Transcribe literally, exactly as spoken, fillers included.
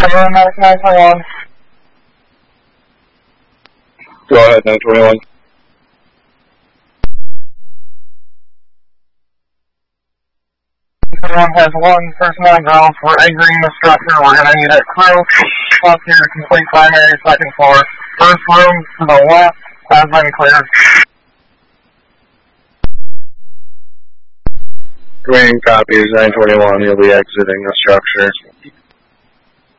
Paramedic nine twenty-one. Go ahead, nine twenty-one. Everyone has one personnel girl for agreeing the structure. We're going to need a crew up here to complete primary second floor. First room to the left has been cleared. Green copies, nine twenty-one. You'll be exiting the structure.